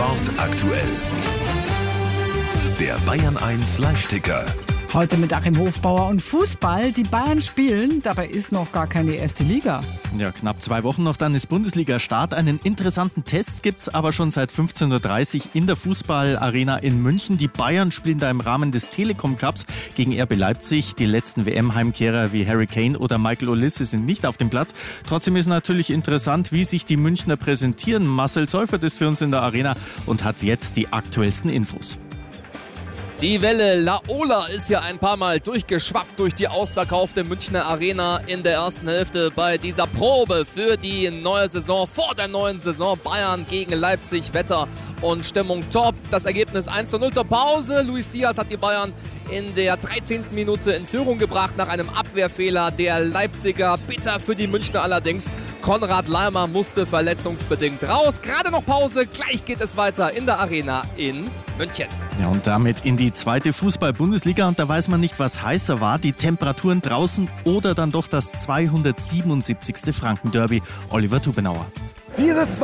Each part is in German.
Sport aktuell. Der Bayern 1 Live-Ticker. Heute mit Achim Hofbauer und Fußball. Die Bayern spielen, dabei ist noch gar keine erste Liga. Ja, knapp 2 Wochen noch, dann ist Bundesliga-Start. Einen interessanten Test gibt's aber schon seit 15.30 Uhr in der Fußballarena in München. Die Bayern spielen da im Rahmen des Telekom Cups gegen RB Leipzig. Die letzten WM-Heimkehrer wie Harry Kane oder Michael Olise sind nicht auf dem Platz. Trotzdem ist natürlich interessant, wie sich die Münchner präsentieren. Marcel Seufert ist für uns in der Arena und hat jetzt die aktuellsten Infos. Die Welle Laola ist ja ein paar Mal durchgeschwappt durch die ausverkaufte Münchner Arena in der ersten Hälfte bei dieser Probe für die neue Saison, vor der neuen Saison. Bayern gegen Leipzig, Wetter und Stimmung top. Das Ergebnis 1:0 zur Pause. Luis Diaz hat die Bayern in der 13. Minute in Führung gebracht nach einem Abwehrfehler der Leipziger. Bitter für die Münchner allerdings. Konrad Laimer musste verletzungsbedingt raus. Gerade noch Pause, gleich geht es weiter in der Arena in München. Ja, und damit in die zweite Fußball-Bundesliga. Und da weiß man nicht, was heißer war, die Temperaturen draußen oder dann doch das 277. Franken-Derby. Oliver Tubenauer. Dieses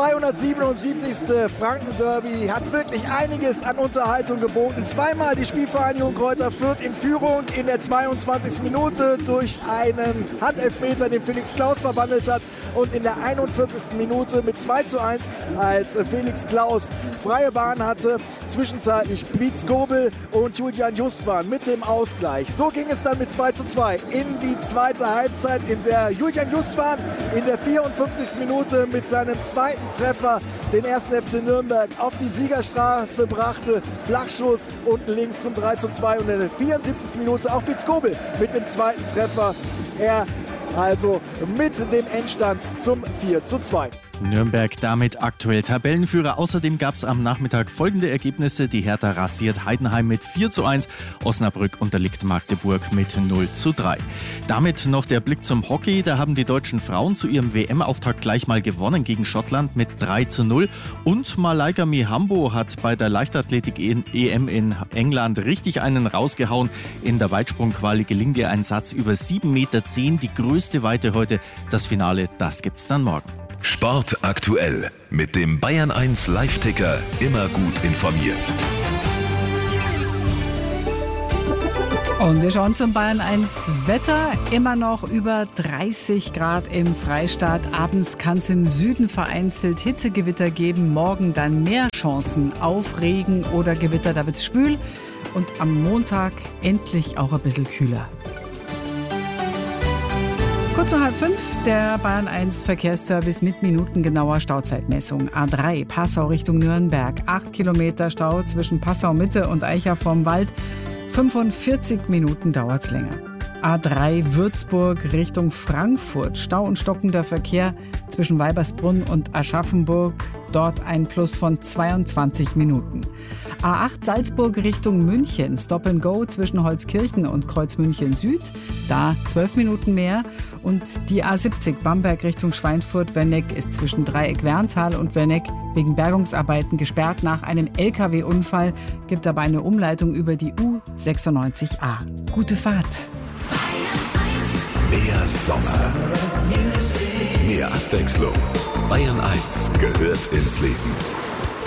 277. Franken-Derby hat wirklich einiges an Unterhaltung geboten. Zweimal die Spielvereinigung Greuther Fürth in Führung in der 22. Minute durch einen Handelfmeter, den Felix Klaus verwandelt hat. Und in der 41. Minute mit 2:1, als Felix Klaus freie Bahn hatte, zwischenzeitlich Pietz Gobel und Julian Justwan mit dem Ausgleich. So ging es dann mit 2:2 in die zweite Halbzeit, in der Julian Justwan in der 54. Minute mit seinem zweiten Treffer den 1. FC Nürnberg auf die Siegerstraße brachte. Flachschuss unten links zum 3:2 und in der 74. Minute auch Pietz Gobel mit dem zweiten Treffer. Er also mit dem Endstand zum 4:2. Nürnberg damit aktuell Tabellenführer. Außerdem gab es am Nachmittag folgende Ergebnisse. Die Hertha rasiert Heidenheim mit 4:1. Osnabrück unterliegt Magdeburg mit 0:3. Damit noch der Blick zum Hockey. Da haben die deutschen Frauen zu ihrem WM-Auftakt gleich mal gewonnen gegen Schottland mit 3:0. Und Malaika Mihambo hat bei der Leichtathletik-EM in England richtig einen rausgehauen. In der Weitsprung-Quali gelingt ihr ein Satz über 7,10 Meter, die größte Weite heute. Das Finale, das gibt's dann morgen. Sport aktuell mit dem Bayern 1 Live-Ticker. Immer gut informiert. Und wir schauen zum Bayern 1 Wetter. Immer noch über 30 Grad im Freistaat. Abends kann es im Süden vereinzelt Hitzegewitter geben. Morgen dann mehr Chancen auf Regen oder Gewitter. Da wird es schwül. Und am Montag endlich auch ein bisschen kühler. Kurz nach 4:30 der Bayern 1 Verkehrsservice mit minutengenauer Stauzeitmessung. A3 Passau Richtung Nürnberg. 8 Kilometer Stau zwischen Passau Mitte und Eicher vorm Wald. 45 Minuten dauert's länger. A3 Würzburg Richtung Frankfurt. Stau und stockender Verkehr zwischen Weibersbrunn und Aschaffenburg. Dort ein Plus von 22 Minuten. A8 Salzburg Richtung München. Stop and Go zwischen Holzkirchen und Kreuzmünchen Süd. Da 12 Minuten mehr. Und die A70 Bamberg Richtung Schweinfurt-Werneck ist zwischen Dreieck-Werntal und Werneck wegen Bergungsarbeiten gesperrt nach einem LKW-Unfall. Gibt aber eine Umleitung über die U96A. Gute Fahrt. Mehr Sommer. Mehr Abwechslung. Bayern 1 gehört ins Leben.